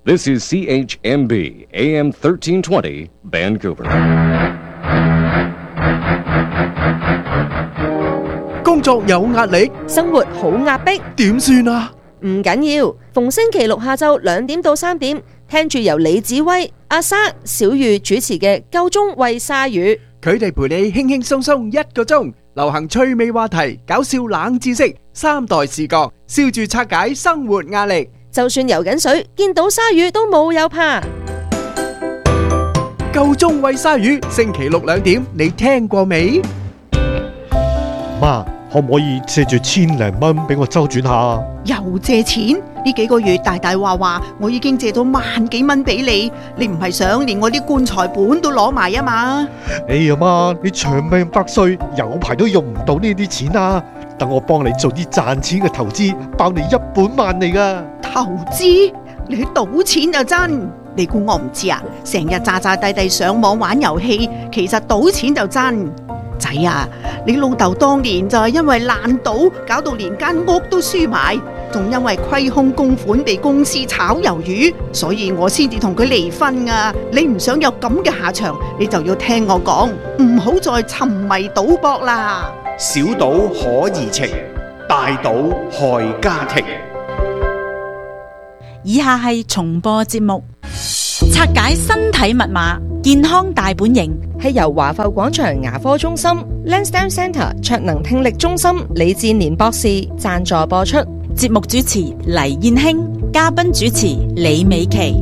This is CHMB AM 1320 Vancouver. 工作有壓力， 生活好壓迫， 點算啊？ 唔緊要，逢星期六下晝2點到3點，聽住由李子威、阿莎、小玉主持嘅夠鐘為鯊魚， 佢哋陪你輕輕鬆鬆1個鐘，流行趣味話題、搞笑冷知識、3代視角，笑住拆解生活壓力。 就算游緊水，見到鯊魚都冇有怕。 夠鐘喂鯊魚，星期六2點，你聽過未？ 媽，可唔可以借住千零蚊俾我周轉下？ 又借錢？呢幾個月大大話我已經借到萬幾蚊俾你，你唔係想連我啲棺材本都攞埋啊嘛？ 哎呀媽，你長命百歲，有排都用唔到呢啲錢啊！等我幫你做啲賺錢嘅投資，包你一本萬利噶。 投資？你去賭錢就真？你估我唔知啊？成日詐詐諦諦上網玩遊戲，其實賭錢就真。仔啊，你老豆當年就係因為爛賭，搞到連間屋都輸埋，仲因為虧空公款被公司炒魷魚，所以我先至同佢離婚啊！你唔想有咁嘅下場，你就要聽我講，唔好再沉迷賭博啦。 小賭可怡情，大賭害家庭。 以下係重播節目，拆解身體密碼，健康大本營， 係由華埠廣場牙科中心 Lansdowne Centre 卓能聽力中心李志年博士贊助播出。 節目主持黎燕興，嘉賓主持李美琪。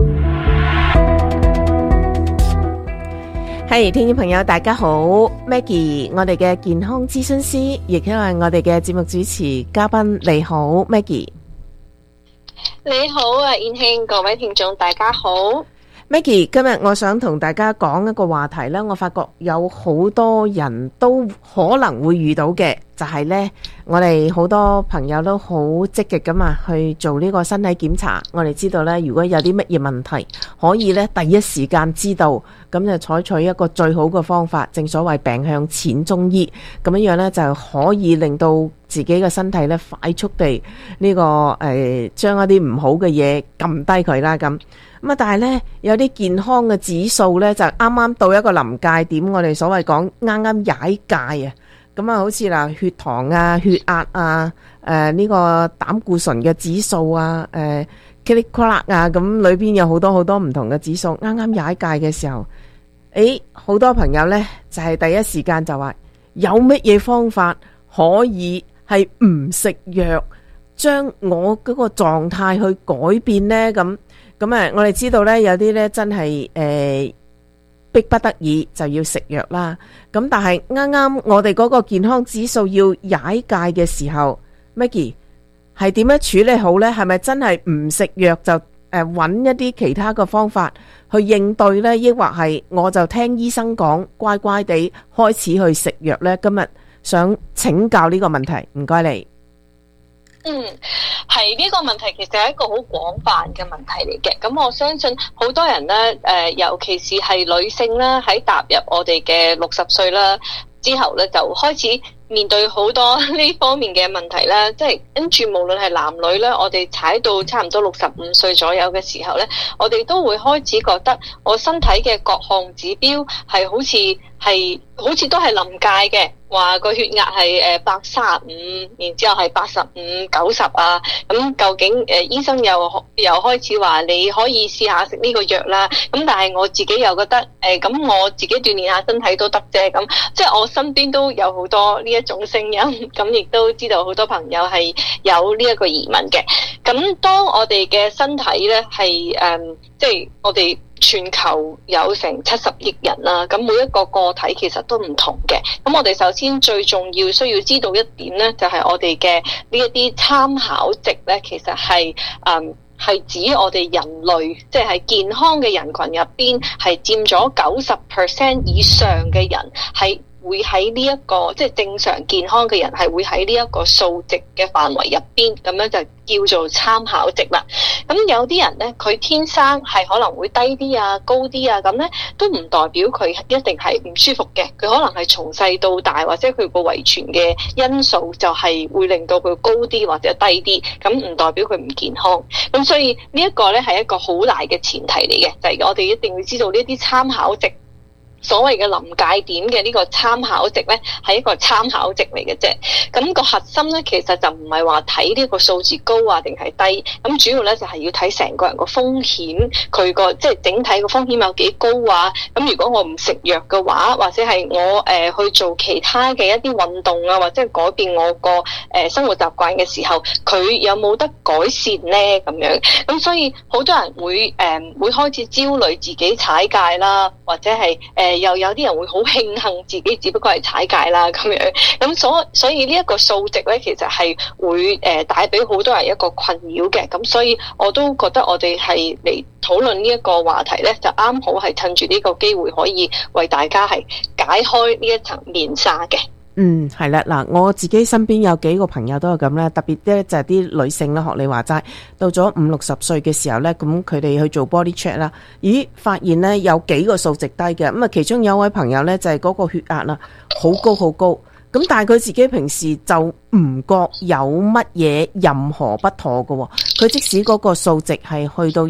係，聽眾朋友大家好 ，Maggie， 我哋嘅健康諮詢師，亦都係我哋嘅節目主持嘉賓。你好 ，Maggie。 你好啊，燕興，各位聽眾大家好。 Maggie， 今日我想同大家講一個話題呢，我發覺有好多人都可能會遇到嘅，就係呢，我哋好多朋友都好積極咁啊去做呢個身體檢查。我哋知道呢，如果有啲乜嘢問題，可以呢第一時間知道，咁就採取一個最好嘅方法，正所謂病向淺中醫，咁樣呢，就可以令到自己嘅身體呢快速地呢個將一啲唔好嘅嘢撳低佢啦咁。但係呢，有啲健康嘅指數呢，就啱啱到一個臨界點，我哋所謂講啱啱踩界啊。咁啊，好似嗱血糖啊、血壓啊、呢個膽固醇嘅指數啊、click-clack 啊，咁裏邊有好多好多唔同嘅指數，啱啱踩界嘅時候，好多朋友呢，就係第一時間就話有乜嘢方法可以係唔食藥，將我嗰個狀態去改變呢？咁我哋知道呢，有啲呢真係逼不得已就要食藥啦。咁但係啱啱我哋嗰個健康指數要踩界嘅時候 ，Maggie 係點樣處理好呢？係咪真係唔食藥就揾一啲其他嘅方法去應對呢？抑或係我就聽醫生講，乖乖地開始去食藥呢？今日想請教呢個問題，唔該你。 係呢個問題其實係一個好廣泛嘅問題嚟嘅。咁我相信好多人呢，尤其是係女性啦，喺踏入我哋嘅60歲啦之後呢，就開始面對好多呢方面嘅問題啦。即係跟住無論係男女呢，我哋踩到差唔多65歲左右嘅時候呢，我哋都會開始覺得我身體嘅各項指標係好似都係臨界嘅。話個血壓係135，然之後係85、90啊，咁究竟醫生又開始話你可以試下食呢個藥啦，咁但係我自己又覺得咁我自己鍛鍊下身體都得啫，咁即係我身邊都有好多呢一種聲音，咁亦都知道好多朋友係有呢一個疑問嘅。咁當我哋嘅身體咧係即係我哋全球有成70億人啦，咁每一個個體其實都唔同嘅。咁我哋首先最重要需要知道一點呢，就係我哋嘅呢一啲參考值呢，其實係指我哋人類，即係健康嘅人群入邊係佔咗90% 以上嘅人係會喺呢一個即係正常健康嘅人係會喺呢一個數值嘅範圍入邊，咁樣就叫做參考值啦。咁有啲人咧，佢天生係可能會低啲啊、高啲啊，咁咧都唔代表佢一定係唔舒服嘅。佢可能係從細到大，或者佢個遺傳嘅因素就係會令到佢高啲或者低啲，咁唔代表佢唔健康。咁所以呢一個咧係一個好大嘅前提嚟嘅，就係我哋一定要知道呢啲參考值。所謂嘅臨界點嘅呢個參考值咧，係一個參考值嚟嘅啫。咁個核心咧，其實就唔係話睇呢個數字高啊定係低。咁主要咧就係要睇成個人個風險，佢個即係整體個風險有幾高啊。咁如果我唔食藥嘅話，或者係我去做其他嘅一啲運動啊，或者係改變我個生活習慣嘅時候，佢有冇得改善咧？咁樣咁所以好多人會開始焦慮自己踩界啦，或者係又有啲人會好慶幸自己只不過係踩界啦咁樣，咁所以呢一個數值咧，其實係會帶俾好多人一個困擾嘅。咁所以我都覺得我哋係嚟討論呢一個話題咧，就啱好係趁住呢個機會可以為大家係解開呢一層面紗嘅。 係啦，嗱，我自己身邊有幾個朋友都係咁咧，特別咧就係啲女性啦，學你話齋，到咗50-60歲嘅時候咧，咁佢哋去做 body check 啦，咦，發現咧有幾個數值低嘅，咁啊其中有一位朋友咧就係嗰個血壓啦，好高好高，咁但係佢自己平時就唔覺有乜嘢任何不妥嘅，佢即使嗰個數值係去到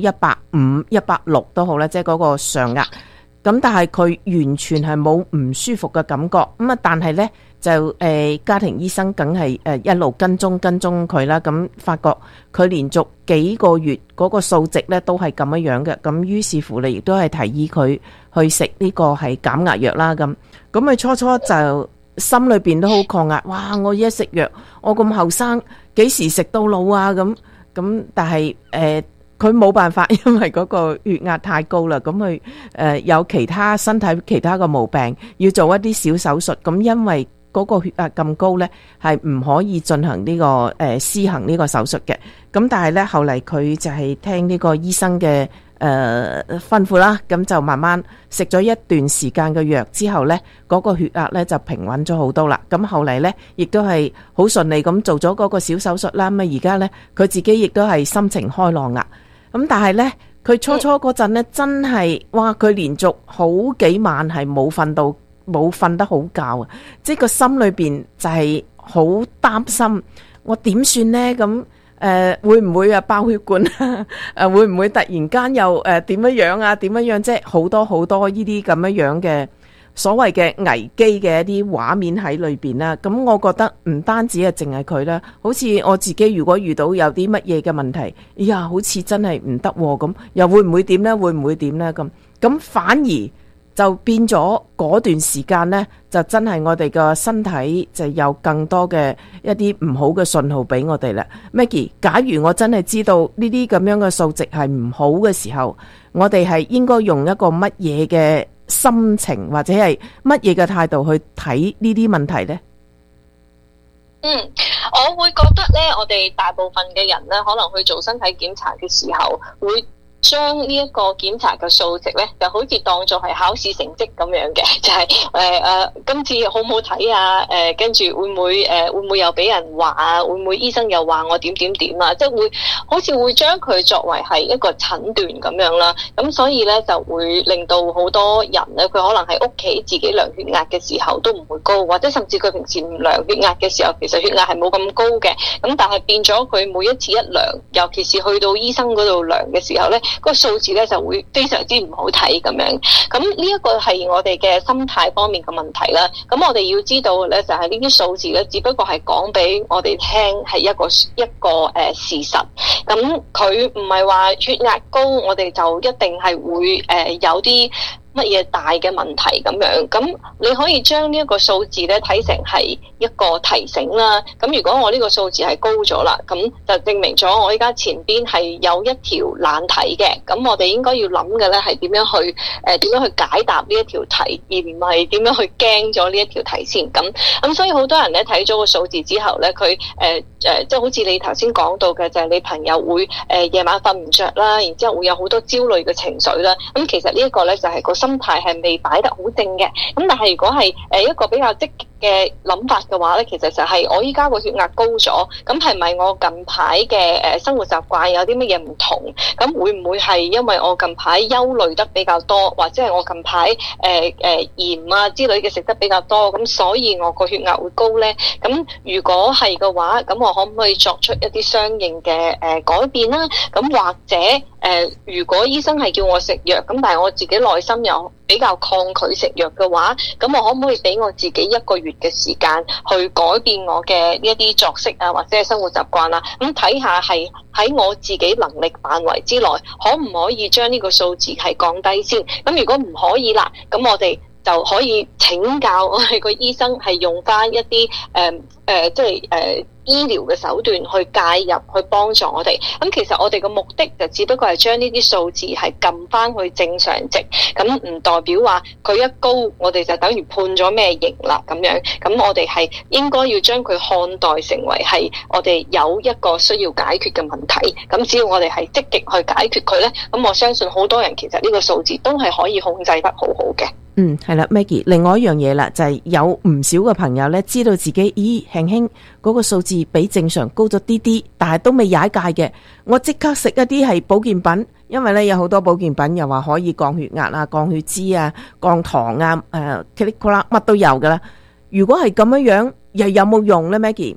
150、160都好啦，即係嗰個上壓，咁但係佢完全係冇唔舒服嘅感覺，咁啊但係咧。就家庭醫生梗係一路跟蹤佢啦，咁發覺佢連續幾個月嗰個數值咧都係咁樣嘅，咁於是乎你亦都係提議佢去食呢個係減壓藥啦，咁佢初初就心裏邊都好抗壓，哇！我一食藥，我咁後生幾時食到老啊？咁但係佢冇辦法，因為嗰個血壓太高啦，咁佢有其他身體其他嘅毛病，要做一啲小手術，咁因為嗰個血壓咁高呢，係唔可以進行呢個施行呢個手術嘅。咁但係呢，後嚟佢就係聽呢個醫生嘅吩咐啦，咁就慢慢食咗一段時間嘅藥之後呢，嗰個血壓呢就平穩咗好多啦。咁後嚟呢，亦都係好順利咁做咗嗰個小手術啦。咁啊而家呢，佢自己亦都係心情開朗啦。咁但係呢，佢初嗰陣呢，真係哇！佢連續好幾晚係冇瞓得好覺啊！即係個心裏邊就係好擔心，我點算呢？咁會唔會爆血管啊？會唔會突然間又點樣啊？點樣即係好多呢啲咁樣嘅所謂嘅危機嘅一啲畫面喺裏邊啦。咁我覺得唔單止係淨係佢啦，好似我自己如果遇到有啲乜嘢嘅問題，哎呀，好似真係唔得咁，又會唔會點呢？會唔會點呢？咁反而就變咗嗰段時間呢，就真係我哋個身體就有更多嘅一啲唔好嘅信號俾我哋啦。Maggie， 假如我真係知道呢啲咁樣嘅數值係唔好嘅時候，我哋係應該用一個乜嘢嘅心情或者係乜嘢嘅態度去睇呢啲問題呢？ 我會覺得呢，我哋大部分嘅人呢，可能去做身體檢查嘅時候會將呢一個檢查嘅數值咧，就好似當作係考試成績咁樣嘅，就係今次好唔好睇啊？跟住會唔會又俾人話啊？會唔會醫生又話我點啊？即係會好似會將佢作為係一個診斷咁樣啦。咁所以咧就會令到好多人咧，佢可能喺屋企自己量血壓嘅時候都唔會高，或者甚至佢平時唔量血壓嘅時候，其實血壓係冇咁高嘅。咁但係變咗佢每一次一量，尤其是去到醫生嗰度量嘅時候咧，個數字咧就會非常之唔好睇咁樣。咁呢一個係我哋嘅心態方面嘅問題啦。咁我哋要知道咧，就係呢啲數字咧，只不過係講俾我哋聽係一個事實。咁佢唔係話血壓高，我哋就一定係會有啲乜嘢大嘅問題咁樣。咁你可以將呢一個數字咧睇成係一個提醒啦。咁如果我呢個數字係高咗啦，咁就證明咗我依家前邊係有一條難題嘅。咁我哋應該要諗嘅咧係點樣去解答呢一條題，而唔係點樣去驚咗呢一條題先。咁所以好多人咧睇咗個數字之後咧，佢即係好似你頭先講到嘅，就係你朋友會夜晚瞓唔着啦，然之後會有好多焦慮嘅情緒啦。咁其實呢一個咧就係個心態係未擺得好正嘅。咁但係如果係一個比較積極嘅諗法嘅話咧，其實就係我依家個血壓高咗，咁係咪我近排嘅生活習慣有啲乜嘢唔同？咁會唔會係因為我近排憂慮得比較多，或者係我近排鹽啊之類嘅食得比較多，咁所以我個血壓會高咧？咁如果係嘅話，咁我可唔可以作出一啲相應嘅改變啦？咁或者如果醫生係叫我食藥，咁但係我自己內心又比較抗拒食藥嘅話，咁我可唔可以俾我自己1個月嘅時間去改變我嘅呢一啲作息啊，或者係生活習慣啊？咁睇下係喺我自己能力範圍之內，可唔可以將呢個數字係降低先？咁如果唔可以啦，咁我哋就可以請教我哋個醫生係用翻一啲醫療嘅手段去介入，去幫助我哋。咁其實我哋嘅目的就只不過係將呢啲數字係撳翻去正常值，咁唔代表話佢一高，我哋就等於判咗咩刑啦咁樣。咁我哋係應該要將佢看待成為係我哋有一個需要解決嘅問題。咁只要我哋係積極去解決佢呢，咁我相信好多人其實呢個數字都係可以控制得好好嘅。 係啦 Maggie， 另外一樣嘢啦，就係有唔少嘅朋友呢，知道自己輕輕嗰個數字比正常高咗啲啲，但係都未踩界嘅，我即刻食一啲係保健品，因為呢有好多保健品又話可以降血壓啊、降血脂啊、降糖啊、乜都有噶啦。如果係咁樣，又有冇用呢 Maggie？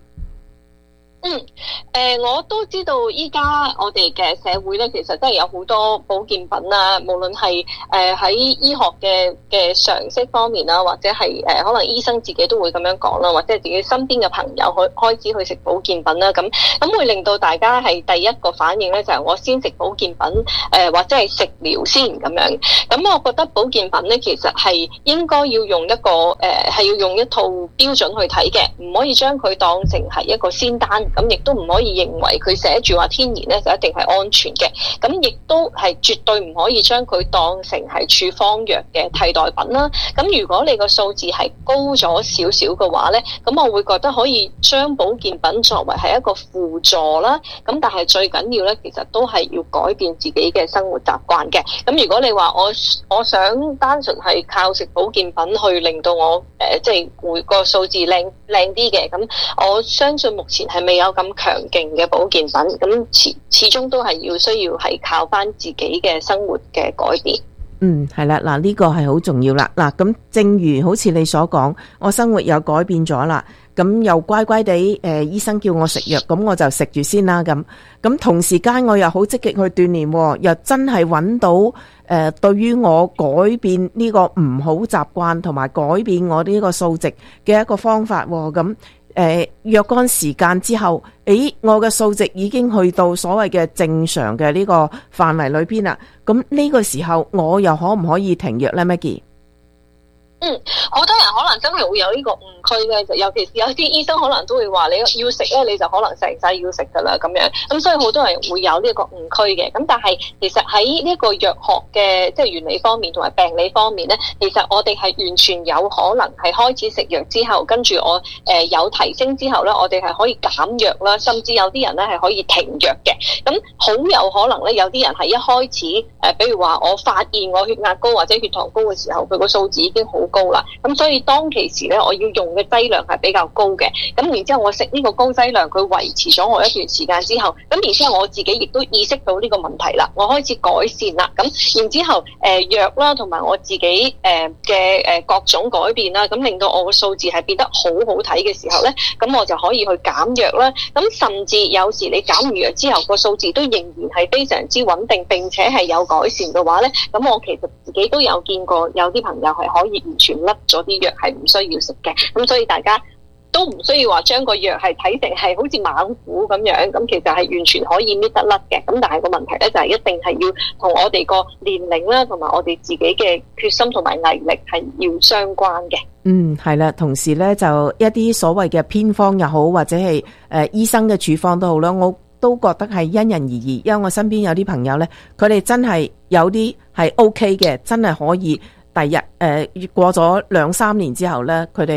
我都知道依家我哋嘅社會咧，其實真係有好多保健品啦，無論係喺醫學嘅常識方面啦，或者係可能醫生自己都會咁樣講啦，或者自己身邊嘅朋友開始去食保健品啦，咁會令到大家係第一個反應咧，就係我先食保健品，或者係食療先咁樣。咁我覺得保健品咧，其實係應該要用一個係要用一套標準去睇嘅，唔可以將佢當成係一個仙丹。咁亦都唔可以認為佢寫住話天然咧就一定係安全嘅，咁亦都係絕對唔可以將佢當成係處方藥嘅替代品啦。咁如果你個數字係高咗少少嘅話咧，咁我會覺得可以將保健品作為係一個輔助啦。咁但係最緊要咧，其實都係要改變自己嘅生活習慣嘅。咁如果你話我想單純係靠食保健品去令到我即係會個數字靚啲嘅，咁我相信目前係未有咁強勁嘅保健品，咁始終都係需要係靠翻自己嘅生活嘅改變。 係啦，嗱呢個係好重要啦。嗱咁正如好似你所講，我生活又改變咗啦，咁又乖乖地醫生叫我食藥，咁我就食住先啦。咁同時間我又好積極去鍛煉，又真係揾到對於我改變呢個唔好習慣同埋改變我呢個數值嘅一個方法。咁若干時間之後，我嘅數值已經去到所謂嘅正常嘅呢個範圍裏邊啦。咁呢個時候，我又可唔可以停藥呢 Maggie？ 好多人可能真係會有呢個誤區嘅，尤其是有啲醫生可能都會話你要食咧，你就可能成世要食噶啦咁樣。咁所以好多人會有呢個誤區嘅。咁但係其實喺呢個藥學嘅即係原理方面同埋病理方面咧，其實我哋係完全有可能係開始食藥之後，跟住我有提升之後咧，我哋係可以減藥啦，甚至有啲人咧係可以停藥嘅。咁好有可能咧，有啲人係一開始比如話我發現我血壓高或者血糖高嘅時候，佢個數字已經好高啦。咁所以當其時咧，我要用嘅劑量係比較高嘅。咁然之後我食呢個高劑量，佢維持咗我一段時間之後，咁然之後我自己亦都意識到呢個問題啦，我開始改善啦。咁然之後藥啦，同埋我自己嘅各種改變啦，咁令到我個數字係變得好好睇嘅時候咧，咁我就可以去減藥啦。咁甚至有時你減完藥之後，個數字都仍然係非常之穩定，並且係有改善嘅話咧，咁我其實自己都有見過有啲朋友係可以完全甩咗啲藥，係唔需要食嘅。咁所以大家都唔需要話將個藥係睇成係好似猛虎咁樣，咁其實係完全可以搣得甩嘅。咁但係個問題咧就係一定係要同我哋個年齡啦，同埋我哋自己嘅決心同埋毅力係要相關嘅。 係啦，同時咧就一啲所謂嘅偏方又好，或者係醫生嘅處方都好啦，我都覺得係因人而異。因為我身邊有啲朋友咧，佢哋真係有啲係 OK 嘅，真係可以第日過咗2-3年之後咧，佢哋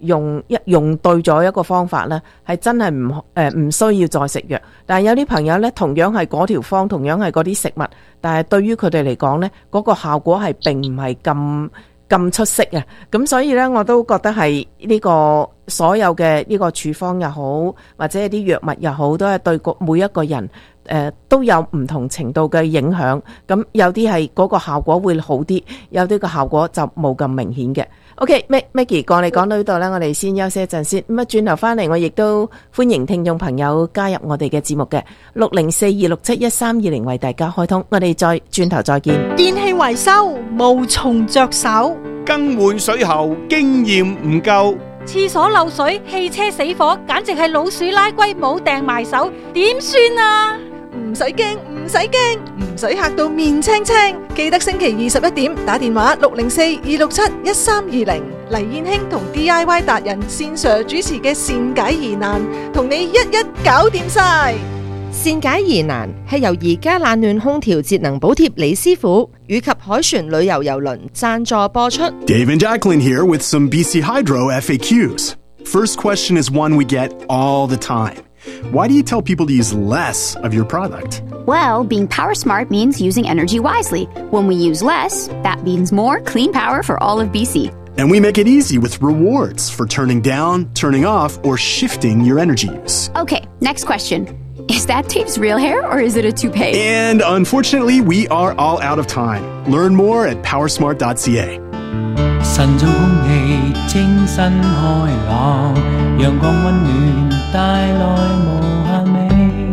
用對咗一個方法呢，係真係唔需要再食藥。但係有啲朋友呢，同樣係嗰條方，同樣係嗰啲食物，但係對於佢哋嚟講呢，嗰個效果係並唔係咁出色啊。咁所以呢，我都覺得係呢個所有嘅呢個處方又好，或者係啲藥物又好，都係對每一個人都有唔同程度嘅影響。咁有啲係嗰個效果會好啲，有啲個效果就冇咁明顯嘅。OK，Maggie 講到呢度呢，我哋先休息一陣先。咁啊，轉頭翻嚟，我亦都歡迎聽眾朋友加入我哋嘅節目嘅6042671320為大家開通。我哋再轉頭再見。 電器維修無從着手， 更換水喉經驗唔夠， 廁所漏水、汽車死火，簡直係老鼠拉龜冇掟埋手，點算啊？唔使驚，唔使驚，唔使嚇到面青青。記得星期21點打電話604-267-1320，黎燕卿同 DIY 達人線上主持嘅善解疑難，同你一一搞掂晒。 善解疑難係由而家冷暖空調節能補貼李師傅以及海船旅遊郵輪贊助播出。 Dave and Jacqueline here with some BC Hydro FAQs. First question is one we get all the time. Why do you tell people to use less of your product? Well, being power smart means using energy wisely. When we use less, that means more clean power for all of BC. And we make it easy with rewards for turning down, turning off, or shifting your energy use. Okay, next question. Is that Dave's real hair or is it a toupee? And unfortunately, we are all out of time. Learn more at powersmart.ca. 晨早空氣清新開朗，陽光溫暖帶來無限美。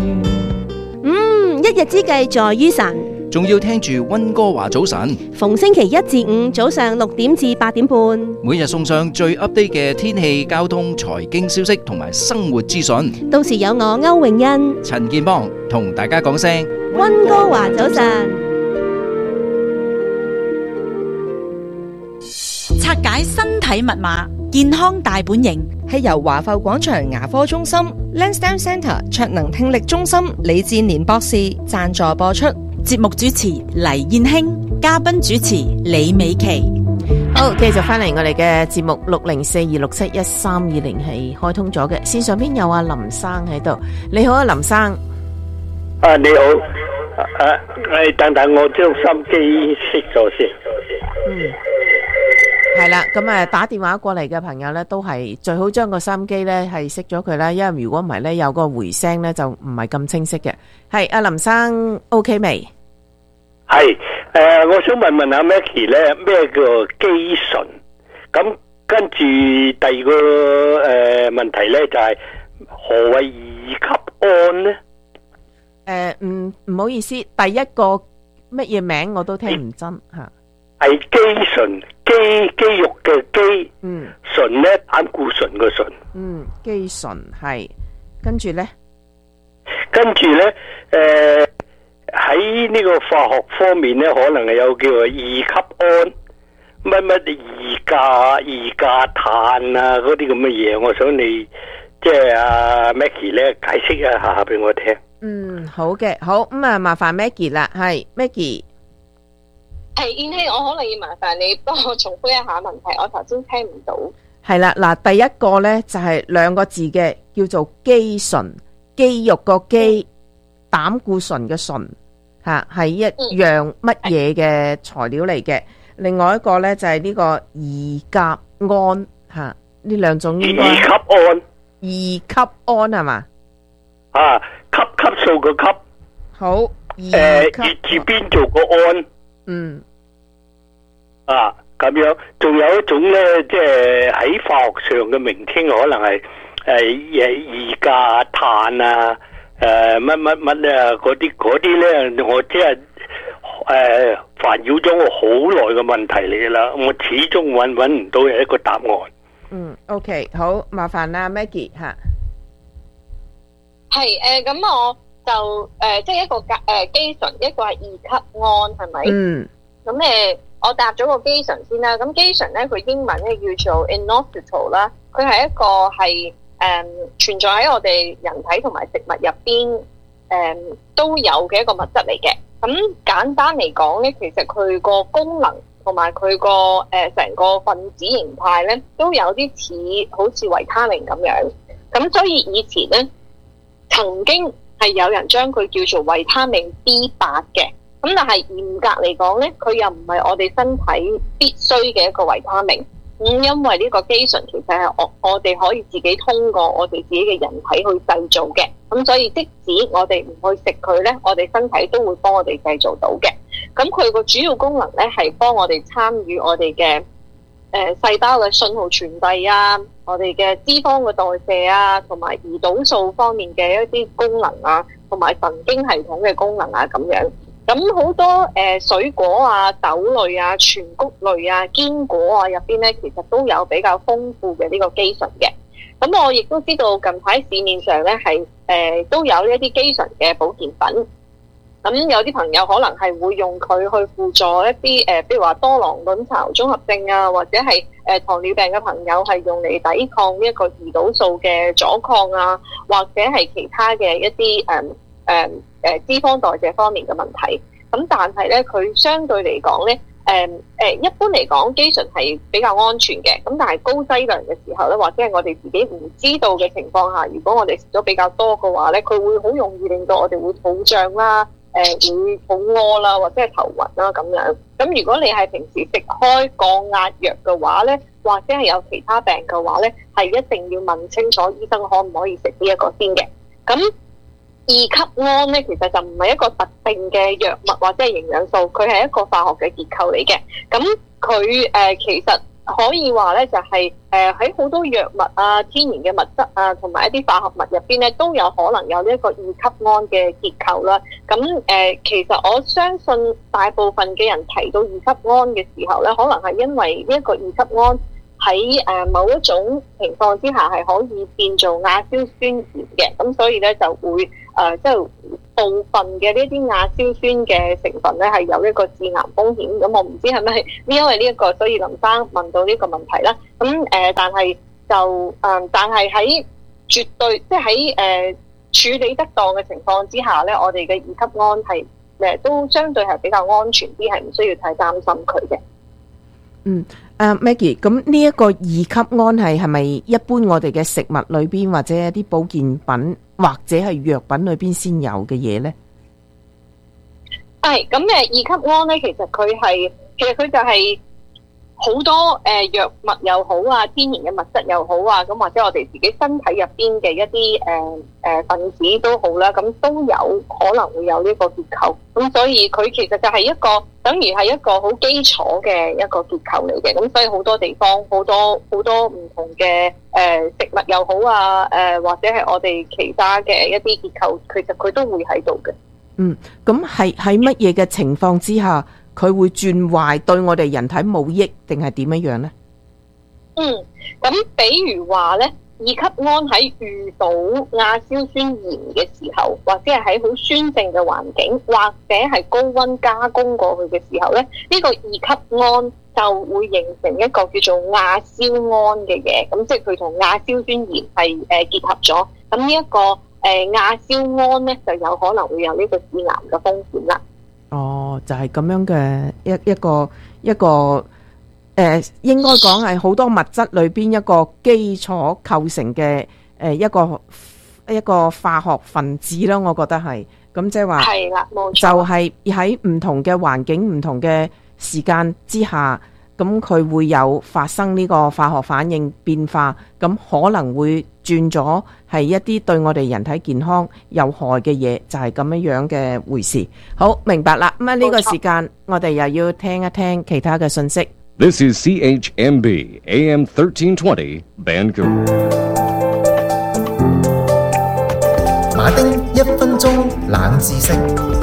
一日之計在於晨， 仲要聽住溫哥華早晨， 逢星期1至5早上6點至8點半， 每日送上最 update 嘅天氣、交通、財經消息同埋生活資訊。 到時有我歐詠欣、 陳健邦同大家講聲溫哥華早晨。 拆解身體密碼，健康大本營係由華埠廣場牙科中心 Lansdowne Centre 卓能聽力中心李志年博士贊助播出。 節目主持黎燕卿，嘉賓主持李美琪。 好，繼續翻嚟我哋嘅節目604-267-1320係開通咗嘅，線上邊有阿林生喺度。你好啊，林生。 你好，等等我將心機熄咗先。 係啦，咁打電話過嚟嘅朋友咧，都係最好將個收音機咧係熄咗佢啦，因為如果唔係咧，有個回聲咧就唔係咁清晰嘅。係阿林生 OK 未？ 係我想問阿 Maggie 咧，咩叫肌醇？咁跟住第二個問題咧就係何謂二級胺咧？ 唔好意思，第一個乜嘢名我都聽唔真吓。 係肌醇，肌肉嘅肌，醇咧膽固醇嘅醇。 肌醇係，跟住咧喺呢個化學方面咧，可能係有叫做二級胺，乜二價碳啊嗰啲咁嘅嘢，我想你即係阿 Maggie 咧解釋一下俾我聽。 好嘅，好咁啊，麻煩 Maggie 啦，係 Maggie。 係燕希，我可能要麻煩你幫我重複一下問題，我頭先聽唔到。 係啦，嗱，第一個呢就係兩個字嘅，叫做肌醇，肌肉個肌，膽固醇嘅醇，吓係一樣乜嘢嘅材料嚟嘅。另外一個呢就係呢個二甲胺，吓呢兩種應該二級胺係嘛？ 級數個級。 好， 月字邊做個胺。咁樣，仲有一種咧，即係喺化學上嘅名稱，可能係二價碳啊，乜啊，嗰啲咧，我即係煩擾咗我好耐嘅問題嚟噶啦，我始終搵唔到一個答案。 OK， 好，麻煩啦 ，Maggie 吓。 係咁我就即係一個肌醇，一個係二級胺，係咪？咁我答咗個肌醇先啦。咁肌醇咧，佢英文咧叫做 inositol 啦，佢係一個係存在喺我哋人體同埋食物入邊都有嘅一個物質嚟嘅。咁簡單嚟講咧，其實佢個功能同埋佢個成個分子形態咧，都有啲似好似維他命咁樣。咁所以以前咧，曾經係有人將佢叫做維他命 B8 嘅。咁但係嚴格嚟講咧，佢又唔係我哋身體必須嘅一個維他命。因為呢個肌醇其實係我哋可以自己通過我哋自己嘅人體去製造嘅。咁所以即使我哋唔去食佢咧，我哋身體都會幫我哋製造到嘅。咁佢個主要功能咧係幫我哋參與我哋嘅細胞嘅信號傳遞啊，我哋嘅脂肪嘅代謝啊，同埋胰島素方面嘅一啲功能啊，同埋神經系統嘅功能啊咁樣。咁好多水果啊、豆類啊、全穀類啊、堅果啊入邊咧，其實都有比較豐富嘅呢個肌醇嘅。咁我亦都知道近排市面上咧係都有呢一啲肌醇嘅保健品。咁有啲朋友可能係會用佢去輔助一啲譬如話多囊卵巢綜合症啊，或者係糖尿病嘅朋友係用嚟抵抗呢一個胰島素嘅阻抗啊，或者係其他嘅一啲脂肪代謝方面嘅問題。咁但係咧，佢相對嚟講咧，一般嚟講肌醇係比較安全嘅。咁但係高劑量嘅時候咧，或者係我哋自己唔知道嘅情況下，如果我哋食咗比較多嘅話咧，佢會好容易令到我哋會肚脹啦，會肚屙啦，或者係頭暈啦咁樣。咁如果你係平時食開降壓藥嘅話咧，或者係有其他病嘅話咧，係一定要問清楚醫生可唔可以食呢一個先嘅。咁二級胺咧，其實就唔係一個特定嘅藥物或者係營養素，佢係一個化學嘅結構嚟嘅。咁佢其實可以話咧，就係喺好多藥物啊、天然嘅物質啊，同埋一啲化學物入邊咧，都有可能有呢一個二級胺嘅結構啦。咁其實我相信大部分嘅人提到二級胺嘅時候咧，可能係因為呢一個二級胺喺某一種情況之下係可以變做亞硝酸鹽嘅，咁所以咧就會即係部分嘅呢啲亞硝酸嘅成分咧係有一個致癌風險。咁我唔知係咪因為呢一個，所以林生問到呢個問題啦。咁但係就但係喺絕對即係喺處理得當嘅情況之下咧，我哋嘅二級胺係都相對係比較安全啲，係唔需要太擔心佢嘅。 Maggie， 咁呢一個二級胺係咪一般我哋嘅食物裏邊或者一啲保健品或者係藥品裏邊先有嘅嘢呢？ 係咁二級胺咧，其實佢就係好多藥物又好啊，天然嘅物質又好啊，咁或者我哋自己身體入邊嘅一啲分子都好啦，咁都有可能會有呢個結構。咁所以佢其實就係一個等於係一個好基礎嘅一個結構嚟嘅。咁所以好多地方好多唔同嘅食物又好啊，或者係我哋其他嘅一啲結構，其實佢都會喺度嘅。 咁係喺乜嘢嘅情況之下佢會轉壞，對我哋人體冇益，定係點樣呢？ 咁比如話咧，二級胺喺遇到亞硝酸鹽嘅時候，或者係喺好酸性嘅環境，或者係高溫加工過去嘅時候咧，呢個二級胺就會形成一個叫做亞硝胺嘅嘢。咁即係佢同亞硝酸鹽係結合咗。咁呢一個亞硝胺咧，就有可能會有呢個致癌嘅風險啦。 就係咁樣嘅一個應該講係好多物質裏邊一個基礎構成嘅一個化學分子啦，我覺得係咁，即係話係啦，冇錯，就係喺唔同嘅環境、唔同嘅時間之下，咁佢會有發生呢個化學反應變化，咁可能會轉咗係一啲對我哋人體健康有害嘅嘢，就係咁樣嘅回事。好，明白啦。咁呢個時間我哋又要聽一聽其他嘅信息。 This is CHMB AM 1320 Vancouver。 馬丁1分鐘冷知識。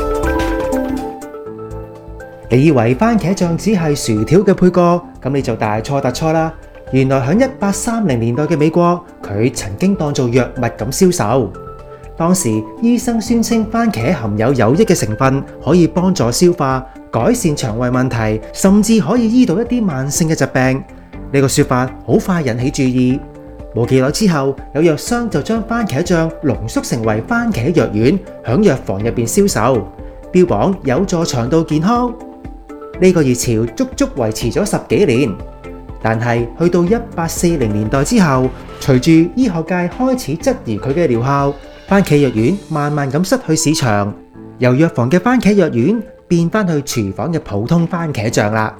你以為番茄醬只係薯條嘅配角，咁你就大錯特錯啦！原來喺1830年代嘅美國，佢曾經當做藥物咁銷售。當時醫生宣稱番茄含有有益嘅成分，可以幫助消化、改善腸胃問題，甚至可以醫到一啲慢性嘅疾病。呢個說法好快引起注意。冇幾耐之後，有藥商就將番茄醬濃縮成為番茄藥丸，響藥房入邊銷售，標榜有助腸道健康。 呢個熱潮足足維持咗10幾年。但係去到1840年代之後，隨住醫學界開始質疑佢嘅療效，番茄藥丸慢慢咁失去市場，由藥房嘅番茄藥丸變翻去廚房嘅普通番茄醬啦。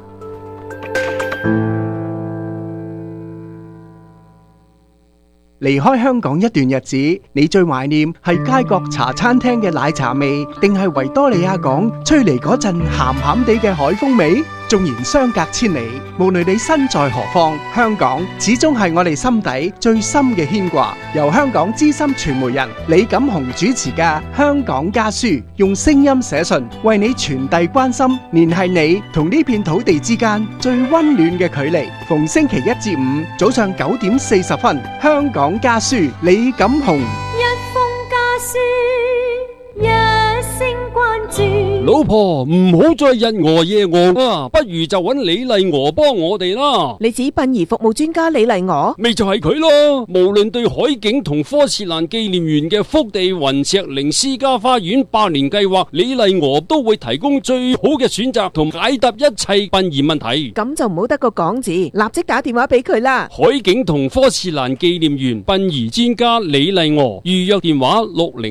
離開香港一段日子，你最懷念係街角茶餐廳嘅奶茶味，定係維多利亞港吹嚟嗰陣鹹鹹地嘅海風味？縱然相隔千里，無論你身在何方，香港始終係我哋心底最深嘅牽掛。由香港資深傳媒人李錦雄主持嘅《香港家書》，用聲音寫信，為你傳遞關心，聯繫你同呢片土地之間最溫暖嘅距離。逢星期1至5早上9點40分，《香港家書》李錦雄。 一封家書，一聲關注。 老婆，唔好再日餓夜餓啊，不如就揾李麗娥幫我哋啦。 你指殯儀服務專家李麗娥？ 咪就係佢咯。無論對海景同科士蘭紀念園嘅福地雲石靈私家花園100年計劃，李麗娥都會提供最好嘅選擇同解答一切殯儀問題。 咁就唔好得個講字，立即打電話俾佢啦。 海景同科士蘭紀念園殯儀專家李麗娥，預約電話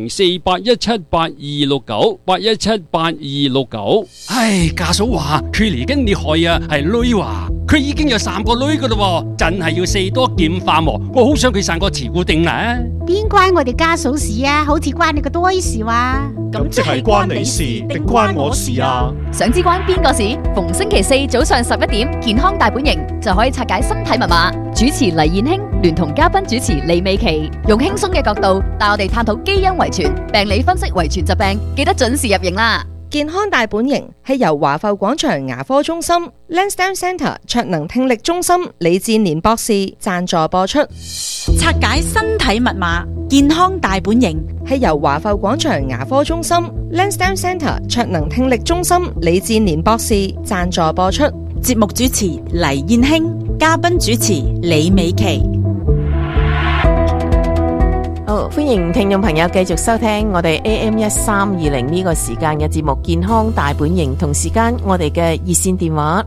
604817826981782269。 唉，家嫂話佢嚟緊厲害啊，係女話佢已經有3個女噶啦，真係要四多劍化喎。我好想佢生個慈固定啊！ 邊關我哋家嫂事啊？好似關你個多事話。 咁即係關你事定關我事啊？ 想知關邊個事？逢星期4早上11點，健康大本營就可以拆解身體密碼。主持黎燕卿聯同嘉賓主持李美琪，用輕鬆嘅角度帶我哋探討基因遺傳、病理分析遺傳疾病，記得準時入營啦！ 健康大本營係由華埠廣場牙科中心、Lansdowne Centre 卓能聽力中心李志年博士贊助播出。 拆解身體密碼，健康大本營係由華埠廣場牙科中心、Lansdowne Centre 卓能聽力中心李志年博士贊助播出。 節目主持黎燕卿，嘉賓主持李美琪。 好，歡迎聽眾朋友繼續收聽我哋 AM1320 呢個時間嘅節目健康大本營，同時間我哋嘅熱線電話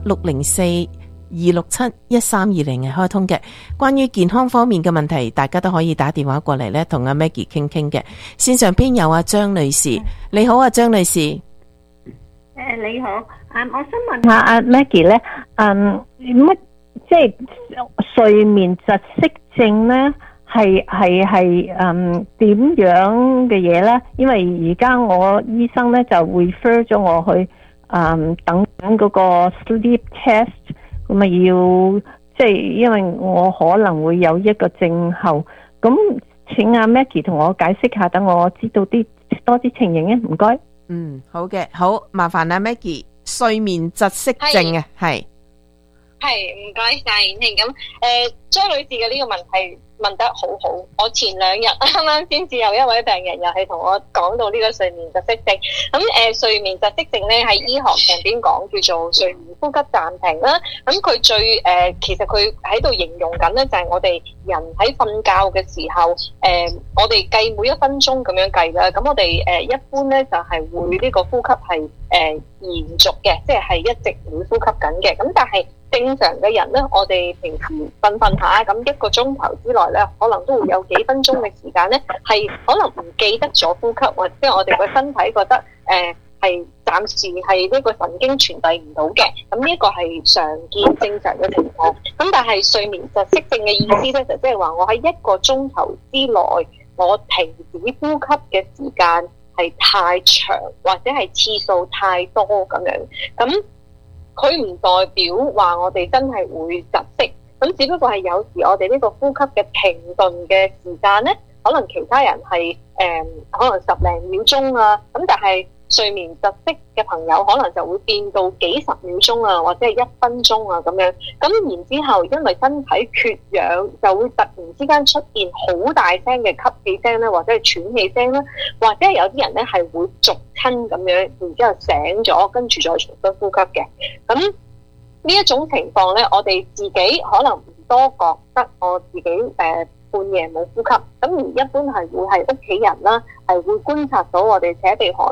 604-267-1320係開通嘅。關於健康方面嘅問題，大家都可以打電話過嚟咧，同阿 Maggie 傾傾嘅。線上邊有阿張女士，你好啊，張女士。 你好，我想問下阿 Maggie 咧，乜即係睡眠窒息症咧？係點樣嘅嘢咧？因為而家我醫生咧就 refer 咗我去等嗰個 sleep test， 咁啊要即係因為我可能會有一個症候，咁請阿 Maggie 同我解釋下，等我知道多啲情形啊，唔該。 好嘅，好麻煩阿 Maggie， 睡眠窒息症啊，係唔該晒燕卿。咁張女士嘅呢個問題問得好好，我前2日啱啱先至有一位病人又係同我講到呢個睡眠窒息症。咁睡眠窒息症咧喺醫學上邊講叫做睡眠呼吸暫停啦。咁佢最其實佢喺度形容緊咧就係我哋人喺瞓覺嘅時候，我哋計每1分鐘咁樣計啦。咁我哋一般咧就係會呢個呼吸係延續嘅，即係一直會呼吸緊嘅。咁但係正常嘅人咧，我哋平時瞓下，咁1個鐘頭之內咧，可能都會有幾分鐘嘅時間咧，係可能唔記得咗呼吸，或者我哋個身體覺得係暫時係呢個神經傳遞唔到嘅。咁呢個係常見正常嘅情況。咁但係睡眠窒息症嘅意思咧，就即係話我喺1個鐘頭之內，我停止呼吸嘅時間係太長，或者係次數太多咁樣。咁佢唔代表話我哋真係會窒息，咁只不過係有時我哋呢個呼吸嘅停頓嘅時間呢，可能其他人係可能10零秒鐘啊，咁但係睡眠窒息嘅朋友可能就會變到幾十秒鐘啊，或者係1分鐘啊咁樣。咁然之後因為身體缺氧，就會突然之間出現好大聲嘅吸氣聲咧，或者係喘氣聲啦，或者係有啲人咧係會續親咁樣，然之後醒咗，跟住再重新呼吸嘅。咁呢一種情況咧，我哋自己可能唔多覺得我自己半夜冇呼吸，咁而一般係會係屋企人啦，係會觀察到我哋扯鼻鼾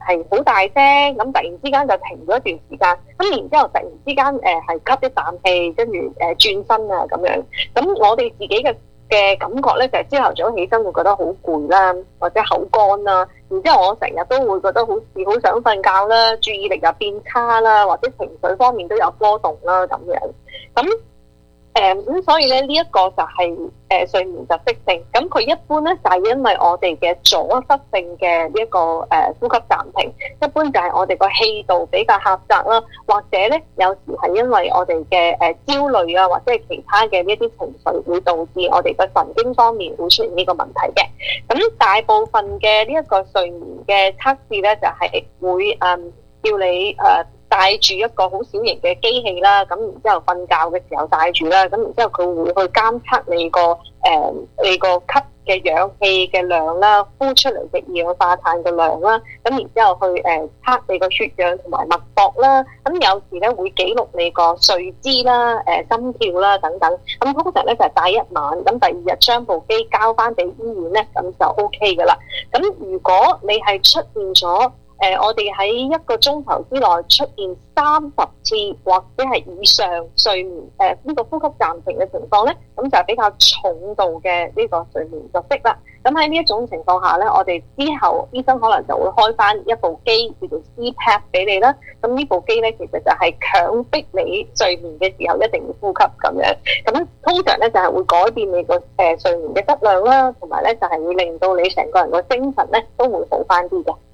係好大聲，咁突然之間就停咗一段時間，咁然之後突然之間係吸一啖氣，跟住轉身啊咁樣。咁我哋自己嘅感覺咧就係朝頭早起身會覺得好攰啦，或者口乾啦，然之後我成日都會覺得好似好想瞓覺啦，注意力又變差啦，或者情緒方面都有波動啦咁樣。咁所以咧呢一個就係睡眠窒息症。咁佢一般咧就係因為我哋嘅阻塞性嘅呢一個呼吸暫停，一般就係我哋個氣道比較狹窄啦，或者咧有時係因為我哋嘅焦慮啊，或者係其他嘅呢一啲情緒會導致我哋嘅神經方面會出現呢個問題嘅。咁大部分嘅呢一個睡眠嘅測試咧就係會叫你帶住一個好小型嘅機器啦，咁然之後瞓覺嘅時候帶住啦，咁然之後佢會去監測你個吸嘅氧氣嘅量啦，呼出嚟嘅二氧化碳嘅量啦，咁然之後去測你個血氧同埋脈搏啦，咁有時咧會記錄你個睡姿啦、心跳啦等等，咁通常咧就係帶一晚，咁第二日將部機交翻俾醫院咧，咁就 OK 噶啦。咁如果你係出現咗我哋喺一個鐘頭之內出現30次或者係以上睡眠呢個呼吸暫停嘅情況咧，咁就係比較重度嘅呢個睡眠窒息啦。咁喺呢一種情況下咧，我哋之後醫生可能就會開翻一部機叫做 CPAP 俾你啦。咁呢部機咧其實就係強迫你睡眠嘅時候一定要呼吸咁樣。咁通常咧就係會改變你個睡眠嘅質量啦，同埋咧就係會令到你成個人個精神咧都會好翻啲嘅。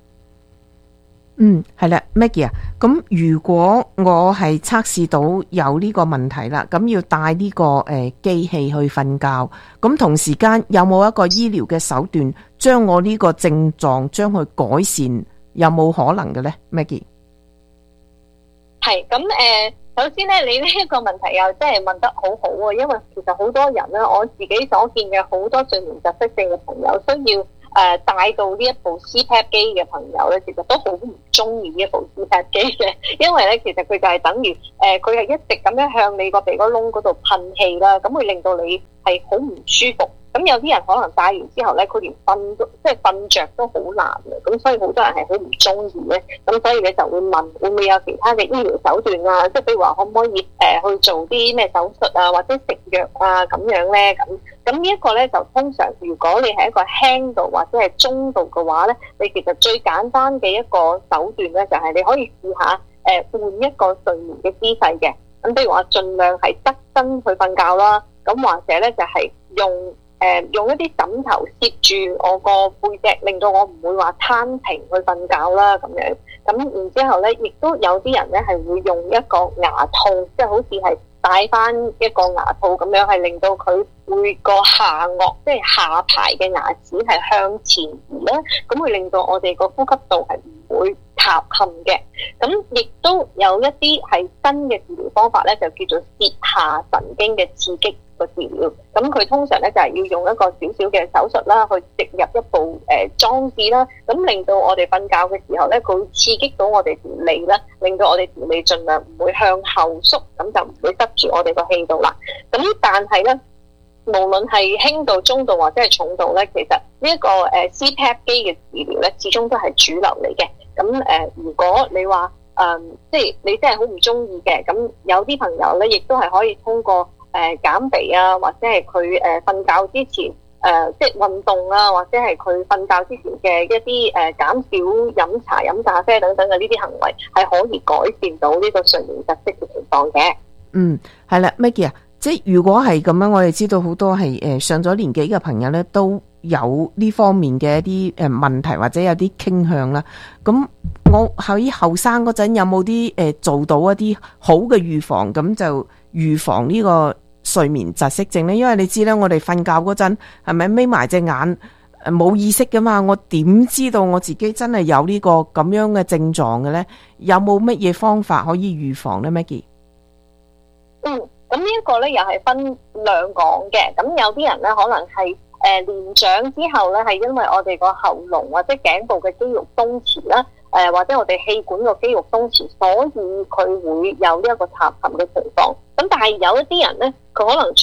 係啦 ，Maggie 啊，咁如果我係測試到有呢個問題啦，咁要帶呢個機器去瞓覺，咁同時間有冇一個醫療嘅手段將我呢個症狀將佢改善，有冇可能嘅呢 Maggie？ 係咁首先咧，你呢一個問題又真係問得好好啊，因為其實好多人咧，我自己所見嘅好多睡眠窒息症嘅朋友需要帶到呢一部 CPAP 機嘅朋友咧，其實都好唔中意呢一部 CPAP 機嘅，因為咧其實佢就係等於佢係一直咁樣向你個鼻哥窿嗰度噴氣啦，咁會令到你係好唔舒服。咁有啲人可能戴完之後咧，佢連瞓都即係瞓着都好難嘅，咁所以好多人係好唔中意咧。咁所以你就會問會唔會有其他嘅醫療手段啊？即係譬如話可唔可以去做啲咩手術啊，或者食藥啊咁樣咧？咁呢一個咧就通常如果你係一個輕度或者係中度嘅話咧，你其實最簡單嘅一個手段咧就係你可以試下換一個睡眠嘅姿勢嘅。咁譬如話盡量係側身去瞓覺啦，咁或者咧就係用一啲枕頭攝住我個背脊，令到我唔會話攤平去瞓覺啦咁樣。咁然之後咧，亦都有啲人咧係會用一個牙套，即係好似係戴翻一個牙套咁樣，係令到佢會個下顎，即係下排嘅牙齒係向前移啦，咁會令到我哋個呼吸道係唔會塌陷嘅。咁亦都有一啲係新嘅治療方法咧，就叫做舌下神經嘅刺激個治療。咁佢通常咧就係要用一個少少嘅手術啦，去植入一部裝置啦，咁令到我哋瞓覺嘅時候咧，佢會刺激到我哋條脷啦，令到我哋條脷盡量唔會向後縮，咁就唔會塞住我哋個氣道啦。咁但係咧，無論係輕度、中度或者係重度咧，其實呢一個CPAP 機嘅治療咧，始終都係主流嚟嘅。咁如果你話即係你真係好唔中意嘅，咁有啲朋友咧，亦都係可以通過減肥啊，或者係佢瞓覺之前即係運動啊，或者係佢瞓覺之前嘅一啲減少飲茶、飲咖啡等等嘅呢啲行為，係可以改善到呢個睡眠窒息嘅情況嘅。 係啦 ，Maggie 啊，即係如果係咁樣，我哋知道好多係上咗年紀嘅朋友咧，都有呢方面嘅一啲問題或者有啲傾向啦。咁我喺後生嗰陣有冇啲做到一啲好嘅預防，咁就預防呢個睡眠窒息症咧？因為你知咧，我哋瞓覺嗰陣係咪眯埋隻眼冇意識噶嘛？我點知道我自己真係有呢個咁樣嘅症狀嘅咧？有冇乜嘢方法可以預防咧 ，Maggie？ 咁呢一個咧又係分兩講嘅。咁有啲人咧可能係年長之後咧，係因為我哋個喉嚨或者頸部嘅肌肉鬆弛啦，或者我哋氣管個肌肉鬆弛，所以佢會有呢一個塌陷嘅情況。咁但係有一啲人咧，佢可能從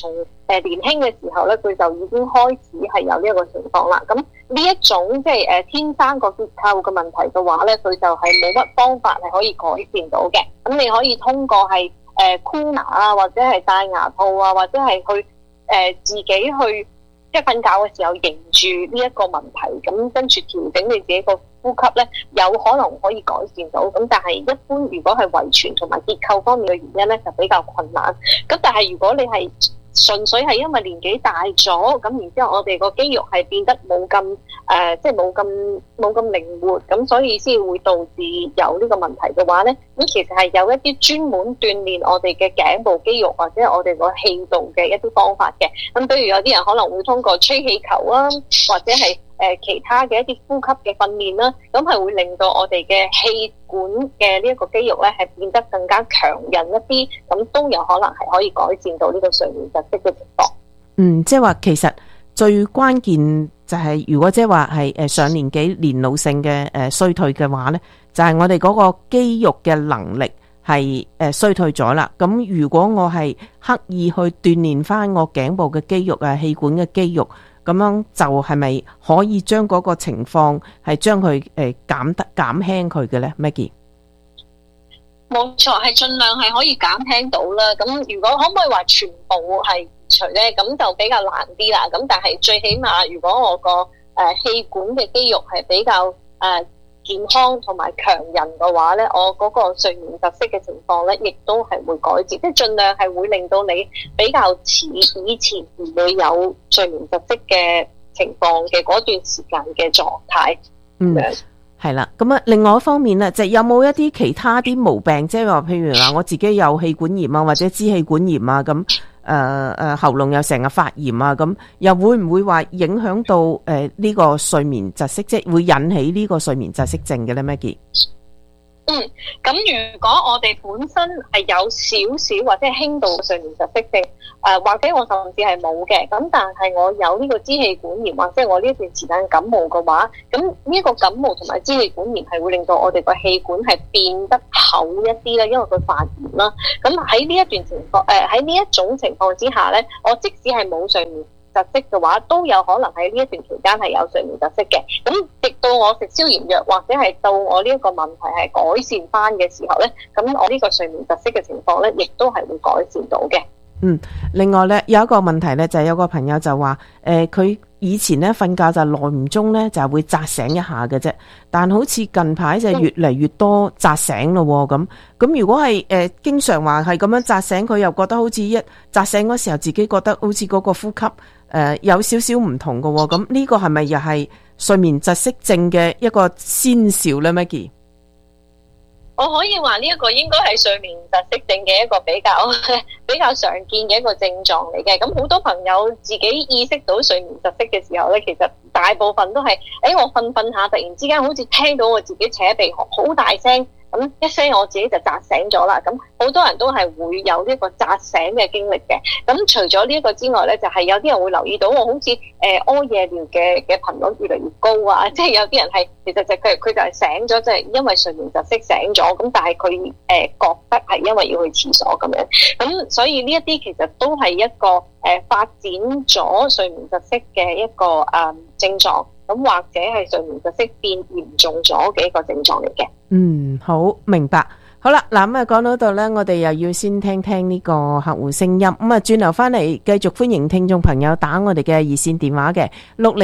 年輕嘅時候咧，佢就已經開始係有呢一個情況啦。咁呢一種即係天生個結構嘅問題嘅話咧，佢就係冇乜方法係可以改善到嘅。咁你可以通過係箍牙啊，或者係戴牙套啊，或者係去自己去即係瞓覺嘅時候迎住呢一個問題，咁跟住調整你自己個呼吸咧，有可能可以改善到。咁但係一般如果係遺傳同埋結構方面嘅原因咧，就比較困難。咁但係如果你係純粹係因為年紀大咗，咁然之後我哋個肌肉係變得冇咁即係冇咁靈活，咁所以先會導致有呢個問題嘅話咧，咁其實係有一啲專門鍛鍊我哋嘅頸部肌肉或者我哋個氣道嘅一啲方法嘅。咁比如有啲人可能會通過吹氣球啊，或者係其他嘅一啲呼吸嘅訓練啦，咁係會令到我哋嘅氣管嘅呢一個肌肉咧係變得更加強韌一啲，咁都有可能係可以改善到呢個睡眠窒息嘅情況。 即係話其實最關鍵就係如果即係話係上年紀年老性嘅衰退嘅話咧，就係我哋嗰個肌肉嘅能力係衰退咗啦。咁如果我係刻意去鍛鍊翻我頸部嘅肌肉啊、氣管嘅肌肉，咁樣就係咪可以將嗰個情況係將佢減輕佢嘅咧 ，Maggie？ 冇錯，係盡量係可以減輕到啦。咁如果可唔可以話全部係移除咧？咁就比較難啲啦。咁但係最起碼，如果我個氣管嘅肌肉係比較健康同埋強韌嘅話咧，我嗰個睡眠窒息嘅情況咧，亦都係會改善，即係盡量係會令到你比較似以前唔會有睡眠窒息嘅情況嘅嗰段時間嘅狀態。 係啦。咁啊，另外一方面咧，就有冇一啲其他啲毛病，即係話譬如話我自己有氣管炎啊，或者支氣管炎啊咁。喉嚨又成日發炎啊，咁又會唔會話影響到呢個睡眠窒息，即係會引起呢個睡眠窒息症嘅咧 ，Maggie？ 咁如果我哋本身係有少少或者係輕度嘅睡眠窒息症，或者我甚至係冇嘅，咁但係我有呢個支氣管炎或者我呢段時間感冒嘅話，咁呢個感冒同埋支氣管炎係會令到我哋個氣管係變得厚一啲啦，因為佢發炎啦。咁喺呢一段情況，喺呢一種情況之下咧，我即使係冇睡眠窒息嘅話，都有可能喺呢一段期間係有睡眠窒息嘅。咁直到我食消炎藥或者係到我呢一個問題係改善翻嘅時候咧，咁我呢個睡眠窒息嘅情況咧，亦都係會改善到嘅。 另外咧有一個問題咧，就係有個朋友就話佢以前咧瞓覺就耐唔中咧就係會扎醒一下嘅啫，但好似近排就越嚟越多扎醒咯喎。咁如果係經常話係咁樣扎醒，佢又覺得好似一扎醒嗰時候自己覺得好似嗰個呼吸有少少唔同嘅喎。咁呢個係咪又係睡眠窒息症嘅一個先兆咧 Maggie？ 我可以話呢一個應該係睡眠窒息症嘅一個比較常見嘅一個症狀嚟嘅。咁好多朋友自己意識到睡眠窒息嘅時候咧，其實大部分都係我瞓下突然之間好似聽到我自己扯鼻鼾好大聲，咁一聲我自己就扎醒咗啦。咁好多人都係會有呢一個扎醒嘅經歷嘅。咁除咗呢一個之外咧，就係有啲人會留意到我好似屙夜尿嘅頻率越嚟越高啊，即係有啲人係其實就佢就係醒咗，即係因為睡眠窒息醒咗，咁但係佢覺得係因為要去廁所咁樣。咁所以呢一啲其實都係一個發展咗睡眠窒息嘅一個症狀，咁或者係睡眠窒息變嚴重咗嘅一個症狀嚟嘅。 好明白。好啦，嗱咁講到度呢，我哋又要先聽聽呢個客戶聲音。咁轉頭翻嚟繼續歡迎聽眾朋友打我哋嘅熱線電話嘅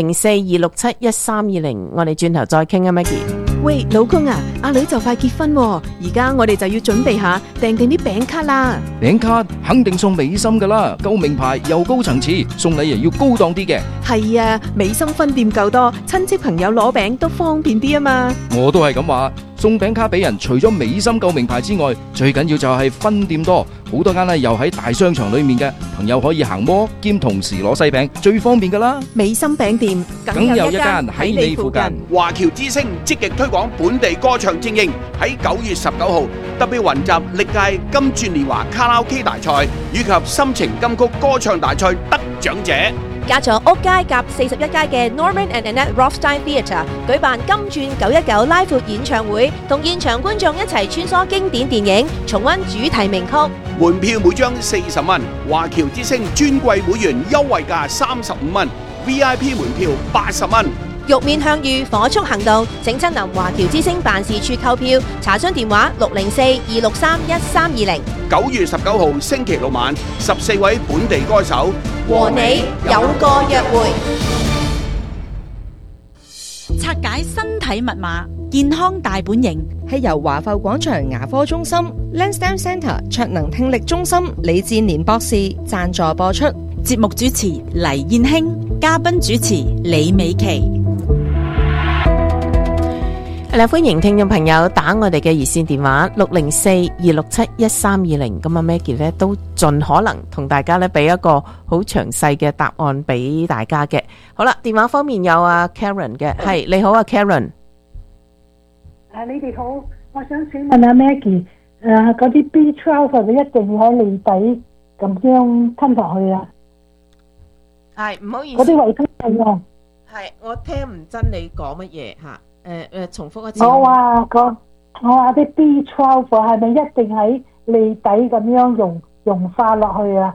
604-267-1320，我哋轉頭再傾啊 Maggie。 喂，老公啊，阿女就快結婚，而家我哋就要準備下訂定啲餅卡啦。 餅卡肯定送美心噶啦，夠名牌又高層次，送禮又要高檔啲嘅。 係啊，美心分店夠多，親戚朋友攞餅都方便啲啊嘛。 我都係咁話，送餅卡俾人，除咗美心夠名牌之外，最緊要就係分店多，好多間咧又喺大商場裏面嘅，朋友可以行摩兼同時攞西餅，最方便噶啦。 美心餅店梗有一間喺你附近。 華僑之聲積極推廣本地歌唱精英，喺9月19號特別雲集歷屆金鑽年華卡拉 OK 大賽以及心情金曲歌唱大賽得獎者， 加咗屋街夾41街嘅 Norman and Annette Rothstein Theatre 舉辦金鑽919拉闊演唱會，同現場觀眾一齊穿梭經典電影，重溫主題名曲。 門票每張40蚊，華僑之星尊貴會員優惠價35蚊 ，VIP 門票80蚊。 玉面向御火速行動，請親臨華僑之星辦事處購票，查詢電話604-263-1320。 9月19號星期六晚，14位本地歌手和你有個約會。 拆解身體密碼，健康大本營係由華埠廣場牙科中心 Lansdowne Centre 卓能聽力中心李志年博士贊助播出。 節目主持黎燕興，嘉賓主持李美琪。 歡迎聽眾朋友打我哋嘅熱線電話604-267-1320。咁啊 Maggie 咧都盡可能同大家咧俾一個好詳細嘅答案俾大家嘅。好啦，電話方面有阿 Karen 嘅，係你好啊 Karen。 你哋好，我想請問阿 Maggie， 嗰啲 B12 係咪一定要喺脷底咁樣吞落去啊？ 係，唔好意思。 嗰啲維他命啊。 係，我聽唔真你講乜嘢吓。重複一次。 我話啲 B12 係咪一定喺脷底咁樣溶化落去啊？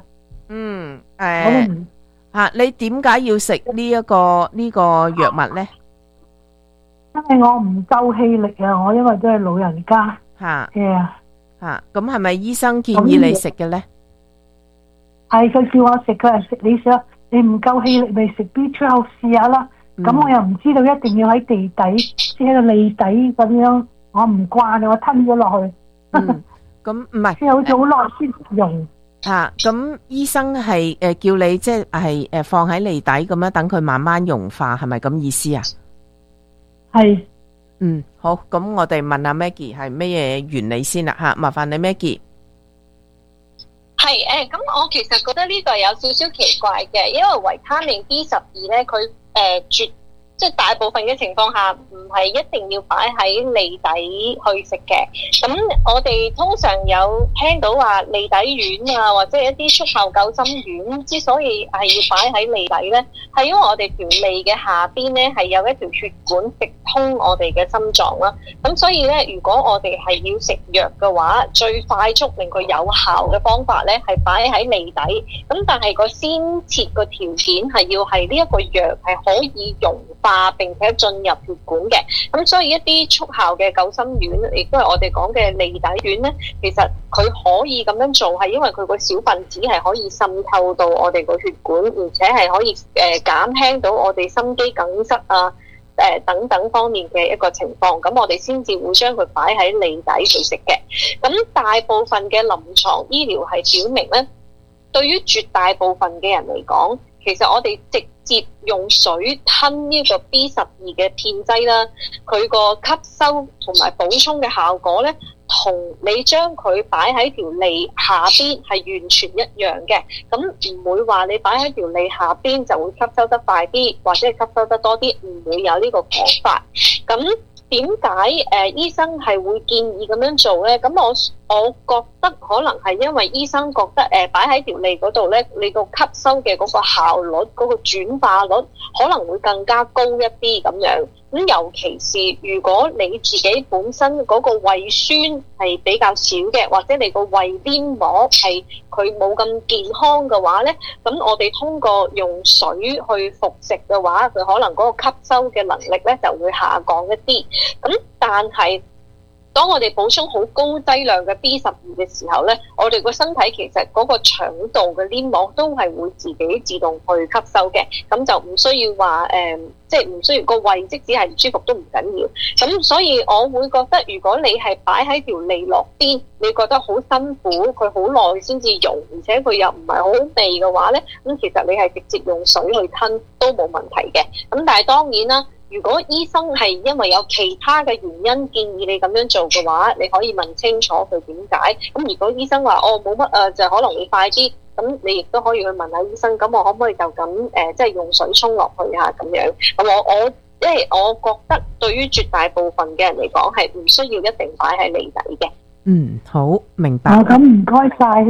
你點解要食呢個藥物咧？ 因為我唔夠氣力啊，我因為都係老人家。 咁係咪醫生建議你食嘅咧？ 係佢叫我食，佢係食你想，你唔夠氣力咪食 B12 試下啦。咁我又唔知道一定要喺地底，即係喺個脷底咁樣，我唔慣，我吞咗落去。 咁唔係， 即係好似好耐先用。 咁醫生係叫你即係放喺脷底咁樣，等佢慢慢溶化，係咪咁意思啊？ 係。 好，咁我哋問下 Maggie 係咩嘢原理先啦吓，麻煩你 Maggie。 係咁我其實覺得呢個有少少奇怪嘅，因為維他命 B12咧，佢即係大部分嘅情況下唔係一定要擺喺脷底去食嘅。咁我哋通常有聽到話脷底丸啊，或者一啲速效救心丸，之所以係要擺喺脷底咧，係因為我哋條脷嘅下邊咧係有一條血管直通我哋嘅心臟啦。咁所以咧，如果我哋係要食藥嘅話，最快速令佢有效嘅方法咧係擺喺脷底。咁但係個先設個條件係要係呢一個藥係可以溶化並且進入血管嘅。咁所以一啲速效嘅救心丸，亦都係我哋講嘅脷底丸咧，其實佢可以咁樣做，係因為佢個小分子係可以滲透到我哋個血管，而且係可以減輕到我哋心肌梗塞啊等等方面嘅一個情況。咁我哋先至會將佢擺喺脷底度食嘅。咁大部分嘅臨床醫療係表明咧，對於絕大部分嘅人嚟講，其實我哋直接用水吞呢個 B12嘅片劑啦，佢個吸收同埋補充嘅效果咧，同你將佢擺喺條脷下邊係完全一樣嘅。咁唔會話你擺喺條脷下邊就會吸收得快啲，或者係吸收得多啲，唔會有呢個講法。咁點解醫生係會建議咁樣做咧？咁我覺得可能係因為醫生覺得擺喺條脷嗰度咧，你個吸收嘅嗰個效率、嗰個轉化率可能會更加高一啲咁樣。咁尤其是如果你自己本身嗰個胃酸係比較少嘅，或者你個胃黏膜係佢冇咁健康嘅話咧，咁我哋通過用水去服食嘅話，佢可能嗰個吸收嘅能力咧就會下降一啲。咁但係當我哋補充好高劑量嘅 B12嘅時候咧，我哋個身體其實嗰個腸道嘅黏膜都係會自己自動去吸收嘅，咁就唔需要話即係唔需要個胃即使係唔舒服都唔緊要。咁所以我會覺得，如果你係擺喺條脷落邊，你覺得好辛苦，佢好耐先至溶，而且佢又唔係好好味嘅話咧，咁其實你係直接用水去吞都冇問題嘅。咁但係當然啦，如果醫生係因為有其他嘅原因建議你咁樣做嘅話，你可以問清楚佢點解。咁如果醫生話冇乜就可能會快啲，咁你亦都可以去問下醫生，咁我可唔可以就咁即係用水沖落去啊咁樣。咁我即係我覺得對於絕大部分嘅人嚟講係唔需要一定擺喺脷底嘅。 好明白。 咁唔該晒嘅。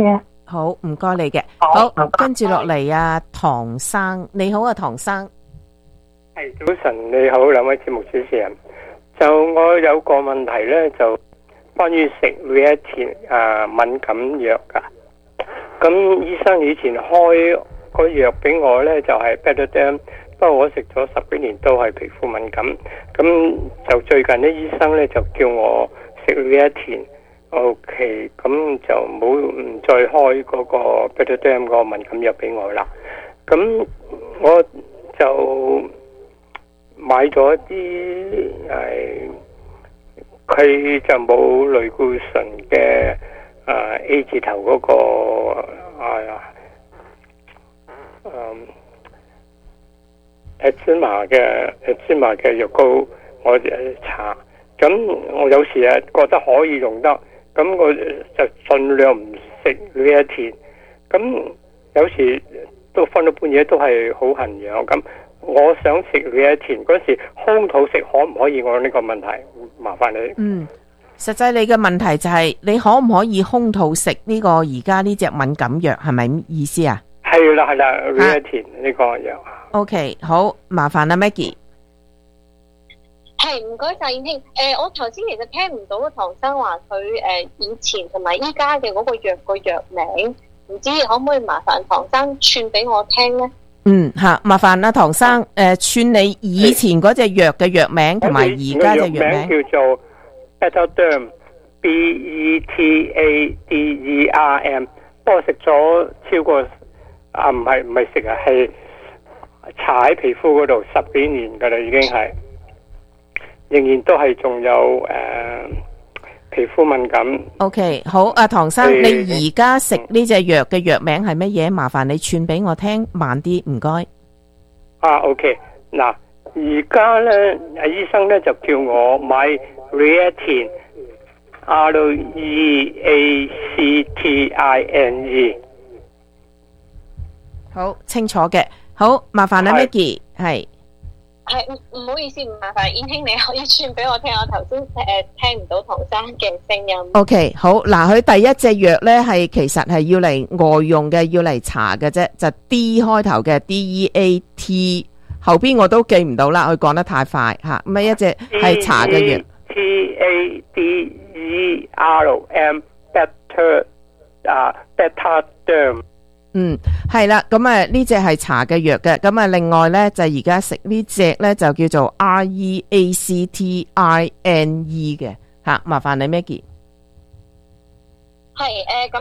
好，唔該你嘅。好，跟住落嚟啊，唐生，你好啊，唐生。 係早晨，你好，兩位節目主持人。就我有個問題咧，就關於食Reactine敏感藥噶。咁醫生以前開個藥俾我咧，就係 Betadine， 不過我食咗10幾年都係皮膚敏感。咁就最近啲醫生咧就叫我食Reactine。OK， 咁就唔再開嗰個 Betadine 個敏感藥俾我啦。咁我就買咗啲佢就冇類固醇嘅A 字頭嗰個芝麻嘅藥膏，我搽。咁我有時覺得可以用得，咁我就盡量唔食Reactine。咁有時都瞓到半夜都係好痕癢咁。我想食Reactine嗰時空肚食可唔可以？我呢個問題麻煩你。 實際你嘅問題就係你可唔可以空肚食呢個而家呢隻敏感藥，係咪意思啊？ 係啦Reactine 呢個藥。 OK， 好，麻煩啦 Maggie。 係，唔該晒燕兄。我頭先其實聽唔到唐生話佢以前同埋依家嘅嗰個藥個藥名，唔知可唔可以麻煩唐生串俾我聽呢？ 麻煩啦，唐生，串你以前嗰隻藥嘅藥名同埋而家隻藥名。 叫做 Betadine Betadine， 不過食咗超過唔係食啊，係搽喺皮膚嗰度10幾年噶啦，已經係仍然都係仲有皮膚敏感。 OK， 好，唐生，你而家食呢隻藥嘅藥名係乜嘢？麻煩你串俾我聽，慢啲，唔該。 OK， 嗱，而家咧，醫生咧就叫我買 Reactine Reactine。 好清楚嘅，好，麻煩啦 Maggie， 係。 係唔好意思，唔麻煩燕兄，你可以串俾我聽。我頭先聽唔到唐生嘅聲音。 OK， 好嗱，佢第一隻藥咧係其實係要嚟外用嘅，要嚟搽嘅啫，就 D 開頭嘅 DEAT， 後邊我都記唔到啦，佢講得太快吓。咁一隻係搽嘅藥。 Betadine。 係啦，咁呢隻係搽嘅藥嘅，咁另外咧就而家食呢隻咧就叫做 Reactine 嘅吓，麻煩你 Maggie。 係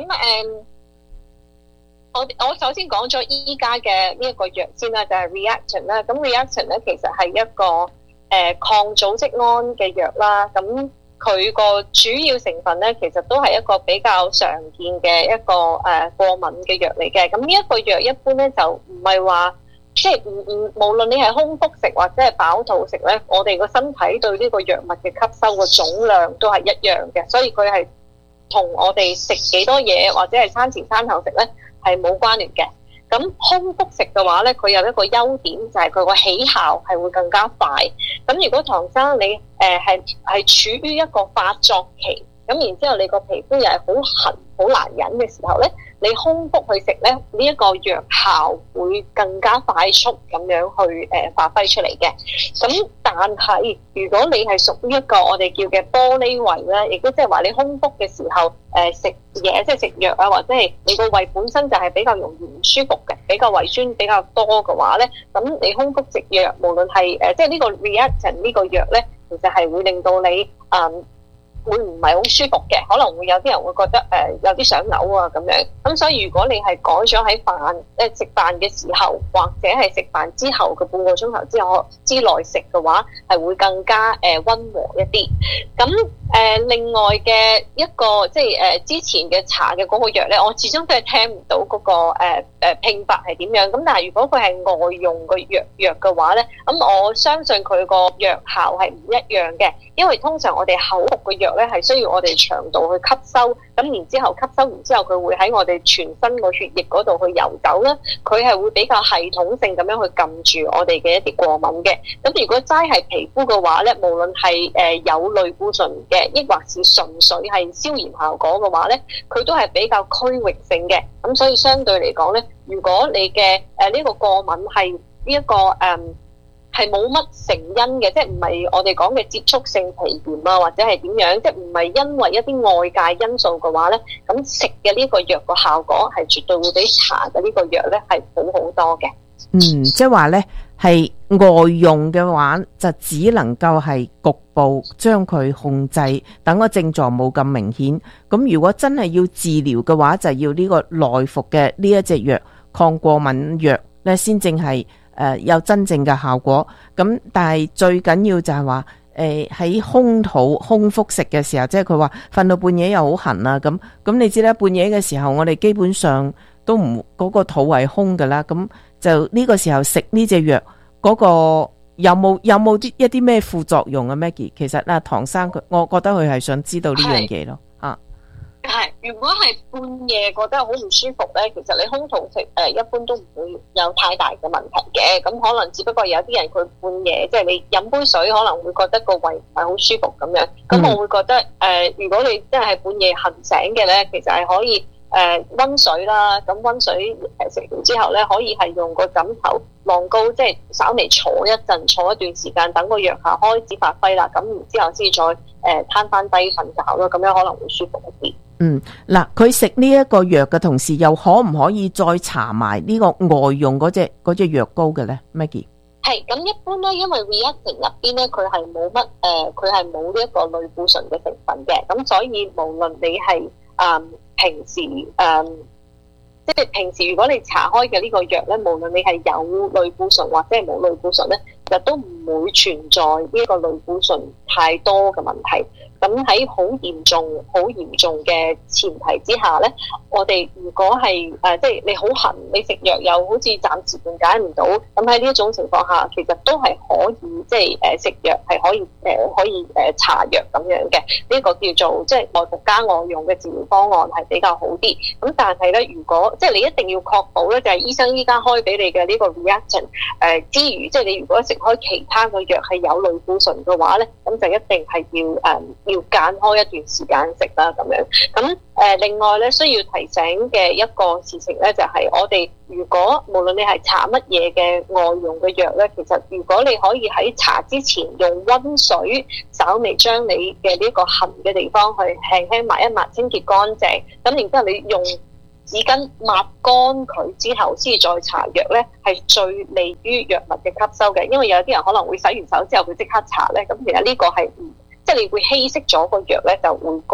我首先講咗依家嘅呢一個藥先啦，就係 Reactine 啦。咁 Reactine 咧其實係一個抗組織胺嘅藥啦，咁佢個主要成分咧，其實都係一個比較常見嘅一個過敏嘅藥嚟嘅。咁呢一個藥一般咧就唔係話，即係無論你係空腹食或者係飽肚食咧，我哋個身體對呢個藥物嘅吸收嘅總量都係一樣嘅，所以佢係同我哋食幾多嘢或者係餐前餐後食咧係冇關聯嘅。咁空腹食嘅話咧，佢有一個優點就係佢個起效係會更加快。咁如果唐生你係處於一個發作期，咁然之後你個皮膚又係好痕好難忍嘅時候咧，你空腹去食咧，呢一個藥效會更加快速咁樣去發揮出嚟嘅。咁但係如果你係屬於一個我哋叫嘅玻璃胃咧，亦都即係話你空腹嘅時候食嘢，即係食藥啊，或者係你個胃本身就係比較容易唔舒服嘅，比較胃酸比較多嘅話咧，咁你空腹食藥，無論係即係呢個 Reactine 呢個藥咧，其實係會令到你會唔係好舒服嘅，可能會有啲人會覺得有啲想嘔啊咁樣。咁所以如果你係改咗喺食飯嘅時候，或者係食飯之後嘅半個鐘頭之內食嘅話，係會更加溫和一啲。咁另外嘅一個即係之前嘅搽嘅嗰個藥咧，我始終都係聽唔到嗰個拼法係點樣。咁但係如果佢係外用嘅藥嘅話咧，咁我相信佢個藥效係唔一樣嘅，因為通常我哋口服嘅藥咧係需要我哋腸道去吸收，咁然之後吸收完之後，佢會喺我哋全身個血液嗰度去游走啦。佢係會比較系統性咁樣去撳住我哋嘅一啲過敏嘅。咁如果齋係皮膚嘅話咧，無論係有類固醇嘅，抑或是純粹係消炎效果嘅話咧，佢都係比較區域性嘅。咁所以相對嚟講咧，如果你嘅呢個過敏係呢一個係冇乜成因嘅，即係唔係我哋講嘅接觸性皮炎啊，或者係點樣，即係唔係因為一啲外界因素嘅話咧，咁食嘅呢個藥個效果係絕對會比搽嘅呢個藥咧係好好多嘅。 即係話咧係外用嘅話，就只能夠係局部將佢控制，等個症狀冇咁明顯。咁如果真係要治療嘅話，就要呢個內服嘅呢一隻藥抗過敏藥咧，先正係有真正嘅效果。咁但係最緊要就係話喺空肚空腹食嘅時候，即係佢話瞓到半夜又好痕啊，咁你知啦，半夜嘅時候我哋基本上都唔嗰個肚係空噶啦，咁就呢個時候食呢隻藥嗰個有冇一啲咩副作用啊 Maggie？ 其實唐生我覺得佢係想知道呢樣嘢咯。 係，如果係半夜覺得好唔舒服咧，其實你空肚食一般都唔會有太大嘅問題嘅。咁可能只不過有啲人佢半夜即係你飲杯水可能會覺得個胃唔係好舒服咁樣。咁我會覺得如果你真係半夜痕醒嘅咧，其實係可以溫水啦。咁溫水食完之後咧，可以係用個枕頭晾高，即係稍微坐一陣，坐一段時間，等個藥效開始發揮啦。咁然之後先再攤翻低瞓覺咯，咁樣可能會舒服一啲。 嗱，佢食呢一個藥嘅同時，又可唔可以再搽埋呢個外用嗰隻藥膏嘅咧 ，Maggie？ 係， 咁一般咧，因為 Reactin 入邊咧，佢係冇乜佢係冇呢一個類固醇嘅成分嘅，咁所以無論你係平時即係平時如果你搽開嘅呢個藥咧，無論你係有類固醇或者係冇類固醇咧，就都唔會存在呢一個類固醇太多嘅問題。咁喺好嚴重嘅前提之下咧，我哋如果係即係你好痕，你食藥又好似暫時緩解唔到，咁喺呢一種情況下，其實都係可以即係食藥係可以搽藥咁樣嘅。呢個叫做即係內服加外用嘅治療方案係比較好啲。咁但係咧，如果即係你一定要確保咧，就係醫生依家開俾你嘅呢個 Reactin 之餘，即係你如果食開其他嘅藥係有類固醇嘅話咧，咁就一定係要間開一段時間食啦咁樣。咁另外咧，需要提醒嘅一個事情咧，就係我哋如果無論你係搽乜嘢嘅外用嘅藥咧，其實如果你可以喺搽之前用溫水稍微將你嘅呢個痕嘅地方去輕輕抹一抹，清潔乾淨，咁然之後你用紙巾抹乾佢之後先再搽藥咧，係最利於藥物嘅吸收嘅。因為有啲人可能會洗完手之後佢即刻搽咧，咁其實呢個係即係你會稀釋咗個藥咧，就會